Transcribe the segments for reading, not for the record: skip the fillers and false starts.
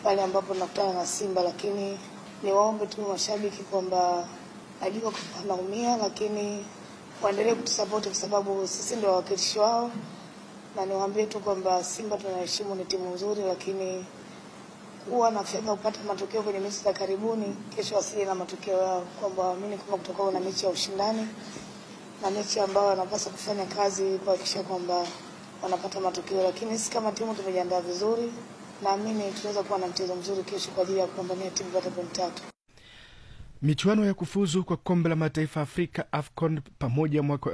pale ambapo nakutana na Simba, lakini niwaombe tu mashabiki kwamba najua wanaumia, lakini waendelee kutusupport kwa sababu sisi ndio wawakilishi wao, na niwaambie tu kwamba Simba tunaheshimu, ni timu nzuri, lakini huwa nafika kupata matokeo kwenye mechi za karibuni, kesho wasije na matokeo yao, kwamba waamini kama kutakuwa na mechi ya ushindani na mechi ambayo wanapaswa kufanya kazi kuhakikisha kwamba wanapata matokeo, lakini sisi kama timu tumejiandaa vizuri, naamini tunaweza kuwa na mchezo mzuri kesho kwa ajili ya kupambania timu kupata pointi 3. Michuano ya kufuzu kwa kombe la mataifa Afrika AFCON pamoja mwaka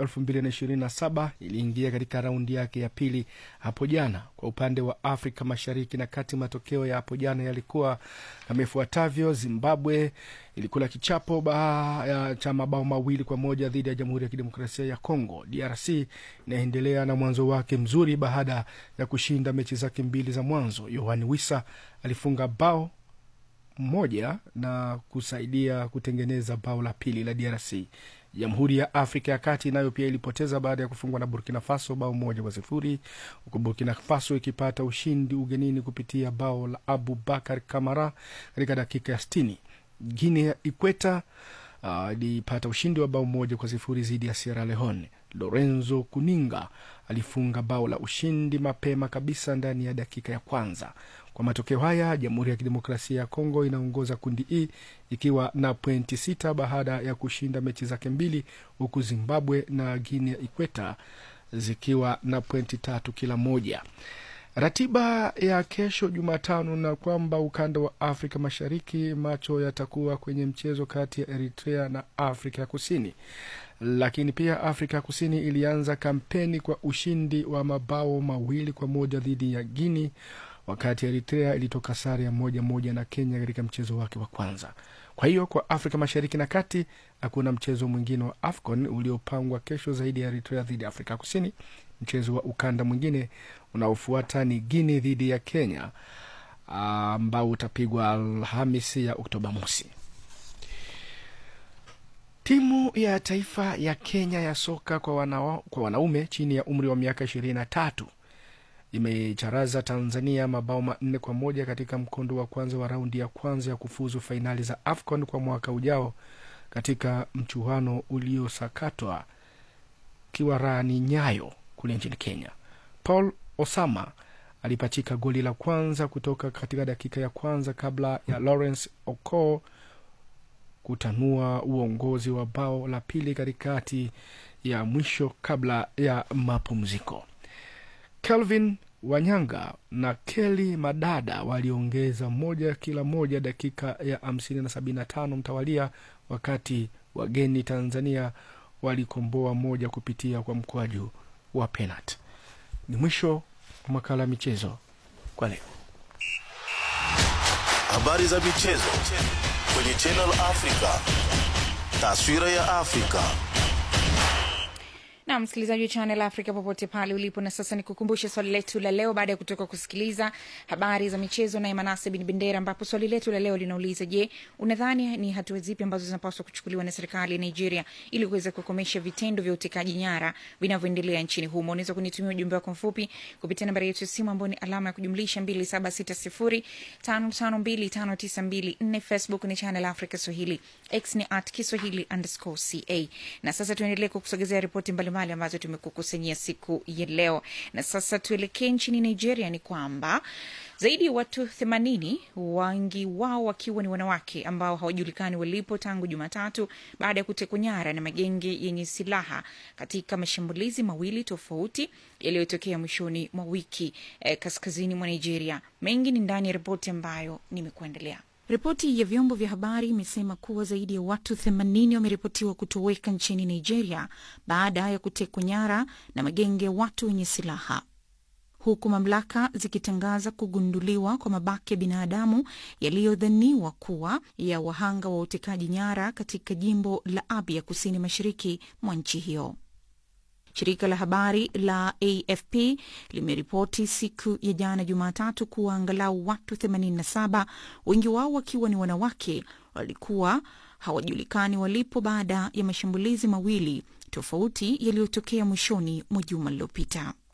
2027 iliingia katika raundi yake ya pili hapo jana. Kwa upande wa Afrika Mashariki na Kati, matokeo ya hapo jana yalikuwa yamefuatavyo. Zimbabwe ilikula kichapo cha mabao 2-1 dhidi ya Jamhuri ya Kidemokrasia ya Kongo. DRC inaendelea na mwanzo wake mzuri baada ya kushinda mechi zake 2 za mwanzo. Yohani Wissa alifunga bao moja na kusaidia kutengeneza bao la pili la DRC. Jamhuri ya Afrika ya Kati nayo pia ilipoteza baada ya kufungwa na Burkina Faso bao 1-0, huku Burkina Faso ikipata ushindi ugenini kupitia bao la Abubakar Kamara katika dakika ya 60. Guinea ya Ikweta ilipata ushindi wa bao 1-0 dhidi ya Sierra Leone. Lorenzo Kuninga alifunga bao la ushindi mapema kabisa ndani ya dakika ya kwanza. Kwa matokeo haya, Jamhuri ya Kidemokrasia ya Kongo inaongoza kundi E ikiwa na pointi 6 baada ya kushinda mechi zake 2, huku Zimbabwe na Guinea Ikweta zikiwa na pointi 3 kila moja. Ratiba ya kesho Jumatano na kwamba ukanda wa Afrika Mashariki macho yatakuwa kwenye mchezo kati ya Eritrea na Afrika Kusini. Lakini pia Afrika Kusini ilianza kampeni kwa ushindi wa mabao 2-1 dhidi ya Guinea, wakati Eritrea ilitoka sare ya 1-1 na Kenya katika mchezo wake wa kwanza. Kwa hiyo kwa Afrika Mashariki na Kati hakuna mchezo mwingine wa AFCON uliopangwa kesho zaidi ya Eritrea dhidi ya Afrika Kusini. Mchezo wa ukanda mwingine unaofuata ni Guinea dhidi ya Kenya ambao utapigwa Alhamisi ya Oktoba mosi. Timu ya taifa ya Kenya ya soka kwa wanaume chini ya umri wa miaka 23 imecharaza Tanzania mabao 4-1 katika mkondo wa kwanza wa raundi ya kwanza ya kufuzu fainali za AFCON kwa mwaka ujao katika mchuano uliosakatwa Kiwarani Nyayo kule nchini Kenya. Paul Osama alipachika goli la kwanza kutoka katika dakika ya kwanza kabla ya Lawrence Oko kutanua uongozi wa bao la pili katikati ya mwisho kabla ya mapumziko. Kelvin Wanyanga na Kelly Madada waliongeza moja kila moja dakika ya 50 na 75 mtawalia, wakati wageni Tanzania walikomboa moja kupitia kwa mkwaju wa penalty. Ni mwisho wa makala michezo kwa leo. Habari za michezo kwenye Channel Africa. Taswira ya Afrika. Na msikilizaji wa Channel Africa popote pale ulipo, na sasa nikukumbushe swali letu la leo baada ya kutoka kusikiliza habari za michezo na Manase bin Bendera, ambapo swali letu la leo linauliza: je, unadhani ni hatua zipi ambazo zinapaswa kuchukuliwa na serikali ya Nigeria ili kuweza kukomesha vitendo vya utekaji nyara vinavyoendelea nchini humo? Unaweza kunitumia ujumbe wako mfupi kupitia nambari yetu ya simu ambayo ni alama ya kujumlisha 2760552592. Facebook ni Channel Africa Swahili, X ni @Kiswahili_ca. Na sasa tuendelee kukusogezea ripoti mbalimbali ambazo tumekukusanyia siku ya leo. Na sasa tuelekee nchini Nigeria. Ni kwamba zaidi ya watu 80, wengi wao wakiwa ni wanawake, ambao hawajulikani walipo tangu Jumatatu baada ya kutekwa nyara na magenge yenye silaha katika mashambulizi mawili tofauti yaliyotokea mwishoni mwa wiki kaskazini mwa Nigeria. Mengi ni ndani ya ripoti ambayo nimekuandalia. Ripoti ya vyombo vya habari imesema kuwa zaidi ya watu 80 wameripotiwa kutoweka nchini Nigeria baada ya kutekwa nyara na magenge ya watu wenye silaha, huku mamlaka zikitangaza kugunduliwa kwa mabaki ya binadamu yaliyodhaniwa kuwa ya wahanga wa utekaji nyara katika jimbo la Abia, kusini mashariki mwa nchi hiyo. Shirika la habari la AFP limeripoti siku ya jana Jumatatu kuwa angalau watu 87, wengi wao wakiwa ni wanawake, walikuwa hawajulikani walipo baada ya mashambulizi mawili tofauti yaliyotokea mwishoni mwa juma lililopita.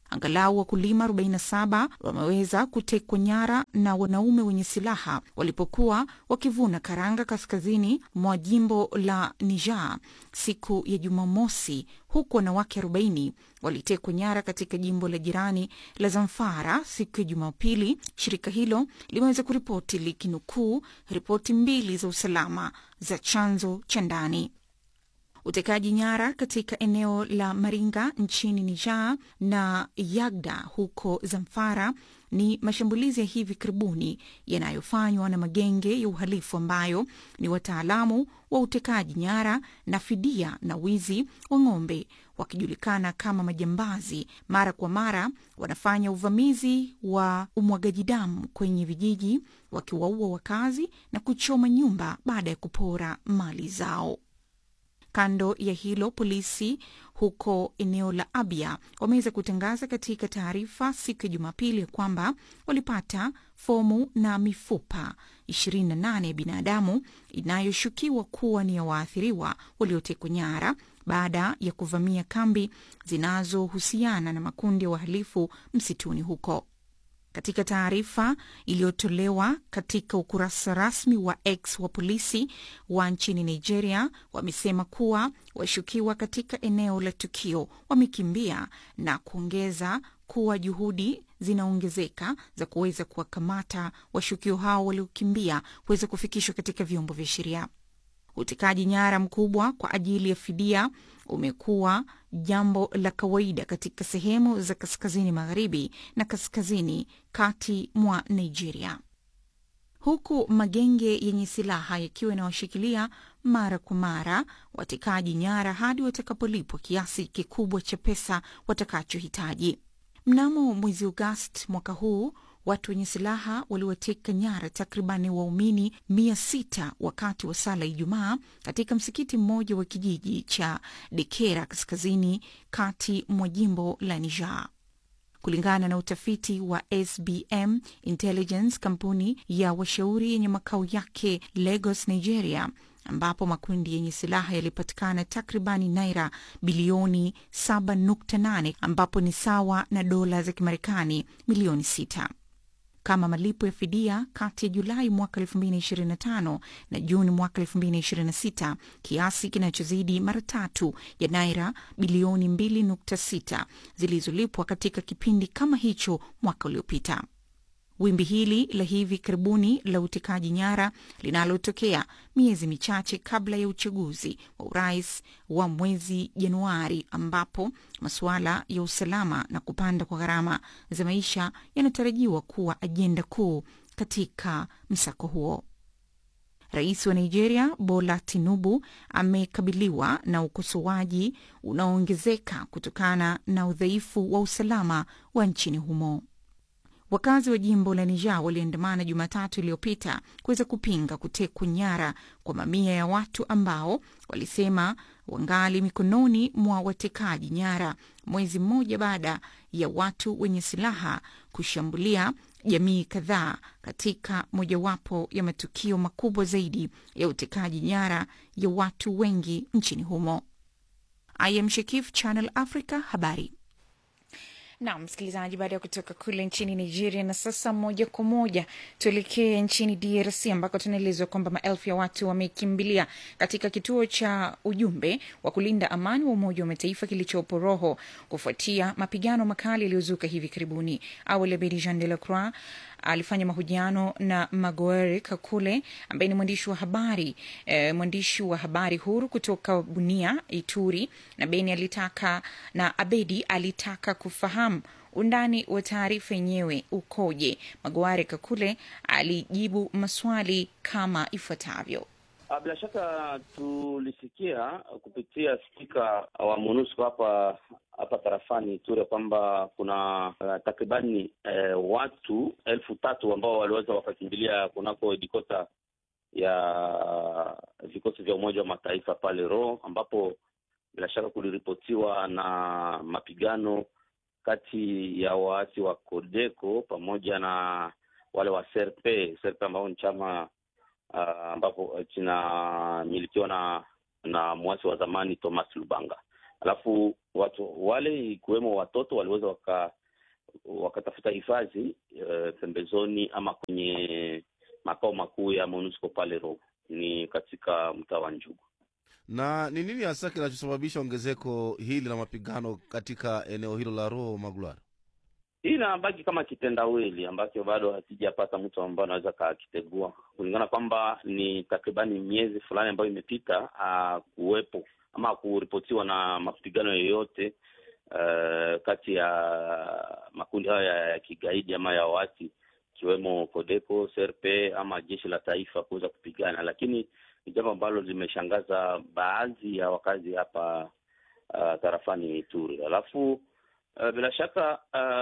Angalau wakulima 47 wameweza kutekwa nyara na wanaume wenye silaha walipokuwa wakivuna karanga kaskazini mwa jimbo la Niger siku ya Jumamosi, huku wanawake 40 walitekwa nyara katika jimbo la jirani la Zamfara siku ya Jumapili. Shirika hilo limeweza kuripoti likinukuu ripoti mbili za usalama za chanzo cha ndani. Utekaji nyara katika eneo la Maringa nchini Niger na Yagda huko Zamfara ni mashambulizi ya hivi karibuni yanayofanywa na magenge ya uhalifu ambayo ni wataalamu wa utekaji nyara na fidia na wizi wa ng'ombe, wakijulikana kama majambazi. Mara kwa mara wanafanya uvamizi wa umwagaji damu kwenye vijiji, wakiwaua wakazi na kuchoma nyumba baada ya kupora mali zao. Kando ya hilo, polisi huko eneo la Abia wameweza kutangaza katika taarifa siku ya Jumapili kwamba walipata fomu na mifupa 28 ya binadamu inayoshukiwa kuwa ni ya waathiriwa waliotekwa nyara baada ya kuvamia kambi zinazohusiana na makundi ya wahalifu msituni huko. Katika taarifa iliyotolewa katika ukurasa rasmi wa X wa polisi wa nchini Nigeria, wamesema kuwa washukiwa katika eneo la tukio wamekimbia na kuongeza kuwa juhudi zinaongezeka za kuweza kuwakamata washukiwa hao waliokimbia kuweza kufikishwa katika vyombo vya sheria. Utekaji nyara mkubwa kwa ajili ya fidia umekuwa jambo la kawaida katika sehemu za kaskazini magharibi na kaskazini kati mwa Nigeria, huku magenge yenye silaha yakiwa yanawashikilia mara kwa mara watekaji nyara hadi watakapolipwa kiasi kikubwa cha pesa watakachohitaji. Mnamo mwezi Agosti mwaka huu, watu wenye silaha waliwateka nyara takribani waumini 600 wakati wa sala Ijumaa katika msikiti mmoja wa kijiji cha Dekera kaskazini kati mwa jimbo la Niger. Kulingana na utafiti wa SBM Intelligence, kampuni ya washauri yenye makao yake Lagos, Nigeria, ambapo makundi yenye silaha yalipatikana takribani naira bilioni 7.8 ambapo ni sawa na dola za Kimarekani milioni 6 kama malipo ya fidia kati ya Julai mwaka 2025 na Juni mwaka 2026, kiasi kinachozidi mara 3 ya naira bilioni 2.6 zilizolipwa katika kipindi kama hicho mwaka uliopita. Wimbi hili la hivi karibuni la utekaji nyara linalotokea miezi michache kabla ya uchaguzi wa urais wa mwezi Januari, ambapo masuala ya usalama na kupanda kwa gharama za maisha yanatarajiwa kuwa ajenda kuu katika msako huo. Rais wa Nigeria Bola Tinubu amekabiliwa na ukosoaji unaoongezeka kutokana na udhaifu wa usalama wa nchini humo. Wakazi wa jimbo la Niger waliandamana Jumatatu iliyopita kuweza kupinga kutekwa nyara kwa mamia ya watu ambao walisema wangali mikononi mwa watekaji nyara, mwezi mmoja baada ya watu wenye silaha kushambulia jamii kadhaa katika mojawapo ya matukio makubwa zaidi ya utekaji nyara ya watu wengi nchini humo. I am Shakif, Channel Africa, habari. Na msikilizaji, baada ya kutoka kule nchini Nigeria, na sasa moja kwa moja tuelekee nchini DRC ambako tunaelezwa kwamba maelfu ya watu wamekimbilia katika kituo cha ujumbe wa kulinda amani wa Umoja wa Mataifa kilichopo Roho kufuatia mapigano makali yaliyozuka hivi karibuni. Awali Abedi Jean de la Croix alifanya mahojiano na Magoere Kakule ambaye ni mwandishi wa habari huru kutoka Bunia, Ituri, na Abedi alitaka kufahamu undani wa taarifa yenyewe ukoje. Magoere Kakule alijibu maswali kama ifuatavyo. Bila shaka tulisikia kupitia spika wa MONUSCO hapa tarafani Ituri kwamba kuna takribani watu 3,000 ambao waliweza wakakimbilia kunako edikota ya vikosi vya Umoja wa Mataifa pale Roho, ambapo bila shaka kuliripotiwa na mapigano kati ya waasi wa Kodeko pamoja na wale wa CRP ambao ni chama ambapo kinamilikiwa na mwasi wa zamani Thomas Lubanga. alafu watu wale ikiwemo watoto waliweza wakatafuta hifadhi pembezoni ama kwenye makao makuu ya MONUSCO pale Rogo, ni katika mtaa wa Njugu. Na ni nini hasa kinachosababisha ongezeko hili la mapigano katika eneo hilo la Roho, Magloire? Hii inabaki kama kitendawili ambacho bado hatijapata mtu ambaye anaweza kakitegua, kulingana kwamba ni takribani miezi fulani ambayo imepita kuwepo ama kuripotiwa na mapigano yoyote kati ya makundi haya ya kigaidi ama ya wati kiwemo Codeco, CRP ama jeshi la taifa kuweza kupigana. Lakini ni jambo ambalo limeshangaza baadhi ya wakazi hapa tarafani Ituri. Alafu bila shaka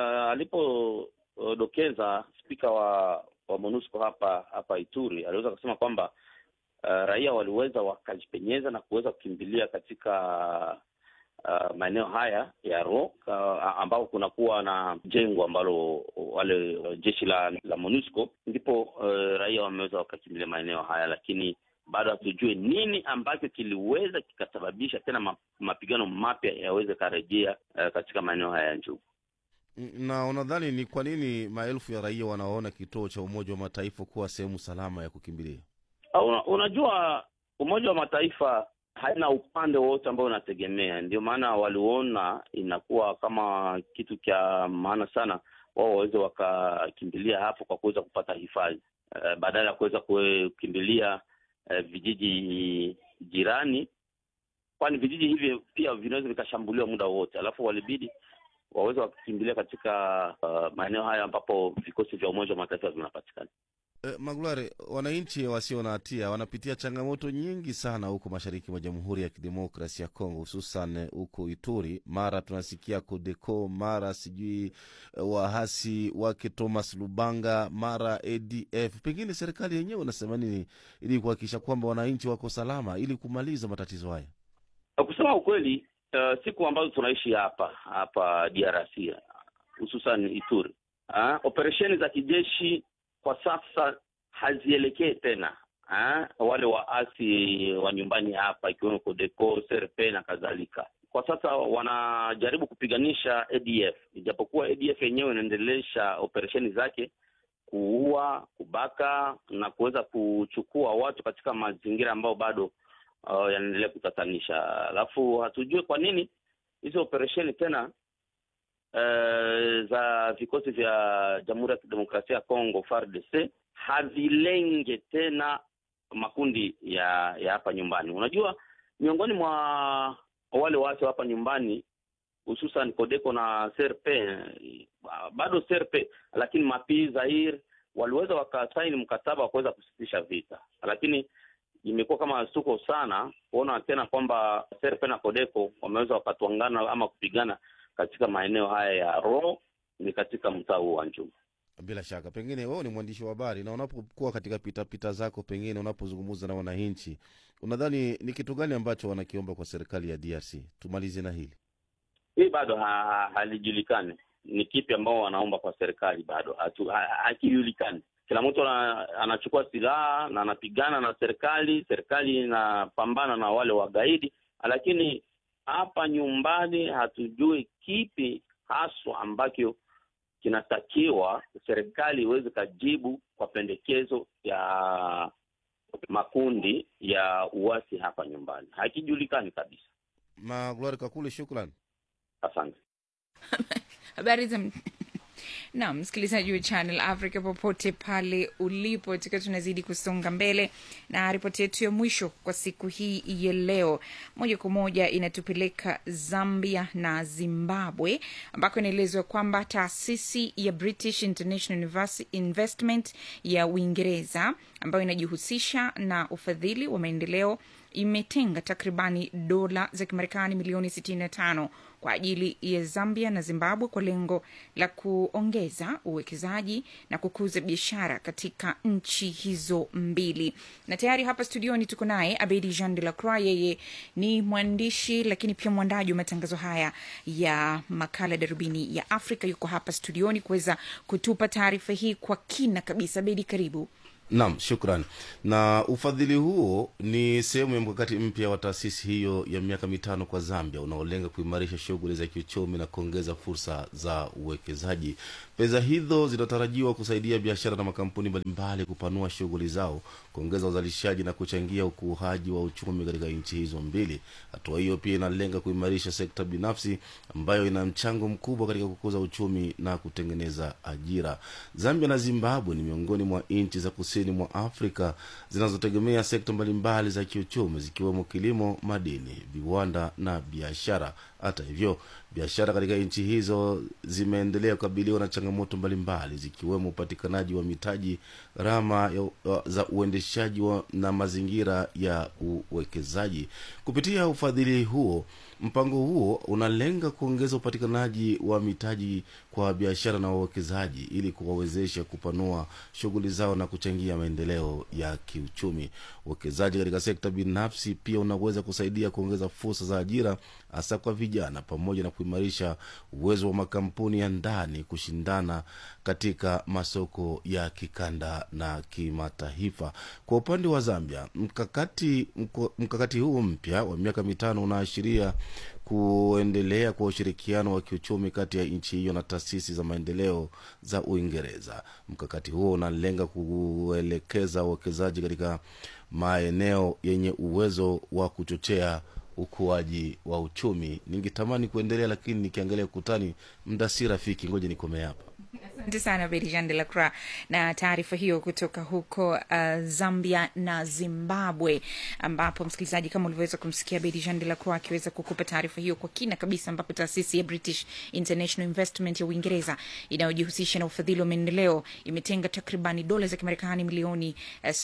alipodokeza spika wa MONUSCO hapa Ituri, aliweza kusema kwamba raia waliweza wakajipenyeza na kuweza kukimbilia katika maeneo haya ya ambao kunakuwa na jengo ambalo wale jeshi la MONUSCO, ndipo raia wameweza wakakimbilia maeneo haya, lakini bado hatujue nini ambacho kiliweza kikasababisha tena mapigano mapya yaweze karejea katika maeneo haya ya Njugu. Na unadhani ni kwa nini maelfu ya raia wanaona kituo cha Umoja wa Mataifa kuwa sehemu salama ya kukimbilia? Unajua Umoja wa Mataifa haina upande wote ambao unategemea, ndio maana waliona inakuwa kama kitu cha maana sana wao waweze wakakimbilia hapo kwa kuweza kupata hifadhi badala ya kuweza kukimbilia vijiji jirani, kwani vijiji hivi pia vinaweza vikashambuliwa muda wote. Alafu walibidi waweze wakimbilia katika maeneo haya ambapo vikosi vya Umoja wa Mataifa vinapatikana. Magloire, wananchi wasio na hatia wanapitia changamoto nyingi sana huko mashariki mwa Jamhuri ya Kidemokrasia ya Kongo, hususan huko Ituri. Mara tunasikia Codeco, mara sijui wahasi wake Thomas Lubanga, mara ADF. Pengine serikali yenyewe unasema nini ili kuhakikisha kwamba wananchi wako salama ili kumaliza matatizo haya? Kusema ukweli, siku ambazo tunaishi hapa DRC, hususan Ituri, operesheni za kijeshi kwa sasa hazielekee tena wale waasi wa nyumbani hapa, ikiwemo Codeco, CRP na kadhalika. Kwa sasa wanajaribu kupiganisha ADF, ijapokuwa ADF yenyewe inaendelesha operesheni zake kuua, kubaka na kuweza kuchukua watu katika mazingira ambayo bado yanaendelea kutatanisha. Alafu hatujue kwa nini hizo operesheni tena za vikosi vya Jamhuri ya Kidemokrasia ya Kongo FARDC havilenge tena makundi ya hapa nyumbani. Unajua, miongoni mwa wale watu hapa nyumbani, hususan Codeco na CRP, bado CRP, lakini Mapi Zaire waliweza wakasaini mkataba wa kuweza kusitisha vita, lakini imekuwa kama suko sana kuona tena kwamba CRP na Codeco wameweza wakatuangana ama kupigana katika maeneo haya ya Ro, ni katika mtaa wa Njugu. Bila shaka, pengine wewe ni mwandishi wa habari, na unapokuwa katika pita zako, pengine unapozungumza na wananchi, unadhani ni kitu gani ambacho wanakiomba kwa serikali ya DRC? Tumalize na hili. Hii bado halijulikani ni kipi ambao wanaomba kwa serikali, bado hakijulikani. Kila mtu anachukua silaha na anapigana na serikali inapambana na wale wagaidi, lakini hapa nyumbani hatujui kipi haswa ambacho kinatakiwa serikali iweze kujibu kwa pendekezo ya makundi ya uasi hapa nyumbani. Hakijulikani kabisa. Magloire Kakule, shukrani. Asante. Habari za na msikilizaji wa Channel Africa popote pale ulipo, tukiwa tunazidi kusonga mbele na ripoti yetu ya mwisho kwa siku hii ya leo. Moja kwa moja inatupeleka Zambia na Zimbabwe, ambako inaelezwa kwamba taasisi ya British International Investment ya Uingereza ambayo inajihusisha na ufadhili wa maendeleo imetenga takribani dola za Kimarekani milioni 65 kwa ajili ya Zambia na Zimbabwe kwa lengo la kuongeza uwekezaji na kukuza biashara katika nchi hizo mbili. Na tayari hapa studioni tuko naye Abedi Jean de la Croix. Yeye ni mwandishi lakini pia mwandaji wa matangazo haya ya makala Darubini ya Afrika. Yuko hapa studioni kuweza kutupa taarifa hii kwa kina kabisa. Abedi, karibu. Naam, shukran. Na ufadhili huo ni sehemu ya mkakati mpya wa taasisi hiyo ya miaka 5 kwa Zambia unaolenga kuimarisha shughuli za kiuchumi na kuongeza fursa za uwekezaji. Pesa hizo zinatarajiwa kusaidia biashara na makampuni mbalimbali kupanua shughuli zao, kuongeza uzalishaji na kuchangia ukuaji wa uchumi katika nchi hizo mbili. Hatua hiyo pia inalenga kuimarisha sekta binafsi ambayo ina mchango mkubwa katika kukuza uchumi na kutengeneza ajira. Zambia na Zimbabwe ni miongoni mwa nchi za kusini mwa Afrika zinazotegemea sekta mbalimbali za kiuchumi zikiwemo kilimo, madini, viwanda na biashara. Hata hivyo, biashara katika nchi hizo zimeendelea kukabiliwa na changamoto mbalimbali zikiwemo upatikanaji wa mitaji, gharama za uendeshaji na mazingira ya uwekezaji. Kupitia ufadhili huo, mpango huo unalenga kuongeza upatikanaji wa mitaji kwa biashara na wawekezaji ili kuwawezesha kupanua shughuli zao na kuchangia maendeleo ya kiuchumi. Uwekezaji katika sekta binafsi pia unaweza kusaidia kuongeza fursa za ajira hasa kwa vijana, pamoja na kuimarisha uwezo wa makampuni ya ndani kushindana katika masoko ya kikanda na kimataifa. Kwa upande wa Zambia, mkakati huu mpya wa miaka 5 unaashiria kuendelea kwa ushirikiano wa kiuchumi kati ya nchi hiyo na taasisi za maendeleo za Uingereza. Mkakati huo unalenga kuelekeza uwekezaji katika maeneo yenye uwezo wa kuchochea ukuaji wa uchumi. Ningetamani kuendelea, lakini nikiangalia ukutani muda si rafiki, ngoja nikome hapa. Asante sana Bedijan de la Croix na taarifa hiyo kutoka huko Zambia na Zimbabwe, ambapo msikilizaji, kama ulivyoweza kumsikia Bedijan de la Croix akiweza kukupa taarifa hiyo kwa kina kabisa, ambapo taasisi ya British International Investment ya Uingereza inayojihusisha na ufadhili wa maendeleo imetenga takribani dola za Kimarekani milioni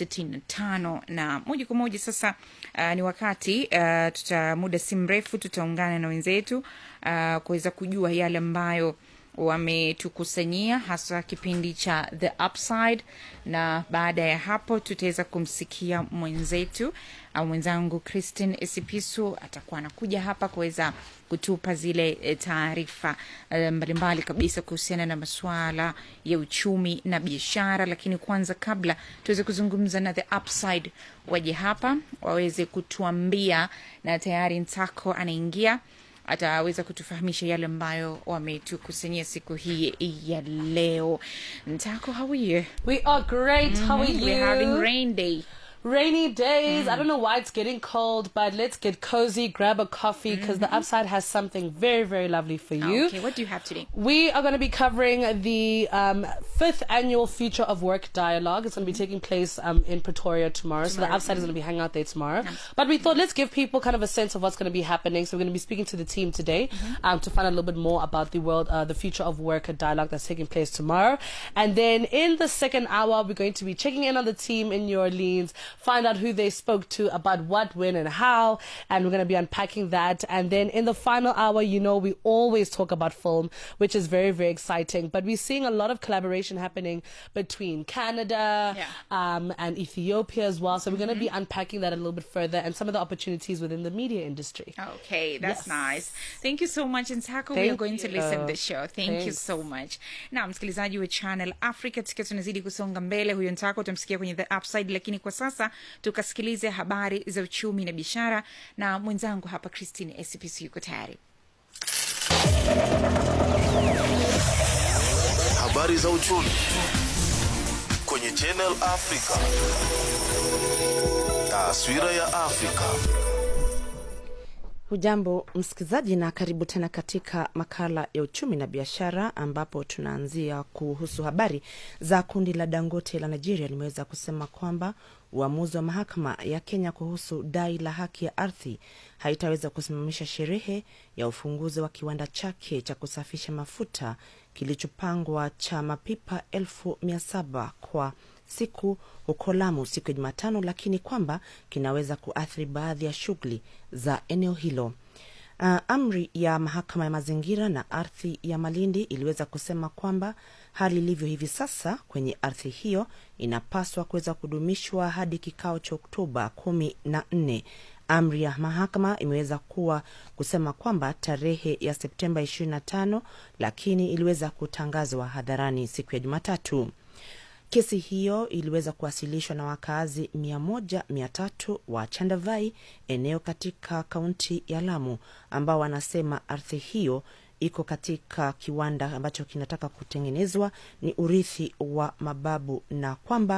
65, na moja kwa moja sasa ni wakati muda si mrefu tutaungana na wenzetu kuweza kujua yale ambayo wametukusanyia hasa kipindi cha The Upside, na baada ya hapo tutaweza kumsikia mwenzetu au mwenzangu Christine Esipisu atakuwa anakuja hapa kuweza kutupa zile taarifa mbalimbali kabisa kuhusiana na masuala ya uchumi na biashara. Lakini kwanza, kabla tuweze kuzungumza na The Upside, waje hapa waweze kutuambia, na tayari Ntako anaingia, ataweza kutufahamisha yale ambayo wametukusanyia siku hii ya leo. Ntako, how are you? We are great. How are you? We're having rainy days. I don't know why it's getting cold, but let's get cozy, grab a coffee, because The Upside has something very, very lovely for you. Okay, what do you have today? We are going to be covering the 5th annual Future of Work Dialogue. It's going to be taking place in Pretoria tomorrow. So The Upside is going to be hanging out there tomorrow. But we thought, let's give people kind of a sense of what's going to be happening. So we're going to be speaking to the team today to find out a little bit more about the Future of Work Dialogue that's taking place tomorrow. And then in the second hour, we're going to be checking in on the team in New Orleans, find out who they spoke to about what, when, and how, and we're going to be unpacking that. And then in the final hour, you know, we always talk about film, which is very, very exciting. But we're seeing a lot of collaboration happening between Canada and Ethiopia as well. So we're going to be unpacking that a little bit further and some of the opportunities within the media industry. Okay, that's nice. Thank you so much, Ntako. We are going to listen to the show. Thank you so much. Na msikilizaji wa Channel Africa, tukiwa tunazidi kusonga mbele, huyo Ntako utamsikia kwenye The Upside, lakini kwa sasa tukasikilize habari za uchumi na biashara na mwenzangu hapa Christine SPC yuko tayari. Habari za uchumi kwenye Channel Africa. Taswira ya Afrika. Hujambo msikizaji, na karibu tena katika makala ya uchumi na biashara, ambapo tunaanzia kuhusu habari za kundi la Dangote la Nigeria limeweza kusema kwamba uamuzi wa mahakama ya Kenya kuhusu dai la haki ya ardhi haitaweza kusimamisha sherehe ya ufunguzi wa kiwanda chake cha kusafisha mafuta kilichopangwa cha mapipa 1700 kwa siku huko Lamu siku ya Jumatano, lakini kwamba kinaweza kuathiri baadhi ya shughuli za eneo hilo. Amri ya mahakama ya mazingira na ardhi ya Malindi iliweza kusema kwamba hali ilivyo hivi sasa kwenye ardhi hiyo inapaswa kuweza kudumishwa hadi kikao cha Oktoba 14. Amri ya mahakama imeweza kusema kwamba tarehe ya Septemba 25, lakini iliweza kutangazwa hadharani siku ya Jumatatu. Kesi hiyo iliweza kuwasilishwa na wakazi 300 wa Chandavai, eneo katika kaunti ya Lamu, ambao wanasema ardhi hiyo iko katika kiwanda ambacho kinataka kutengenezwa, ni urithi wa mababu, na kwamba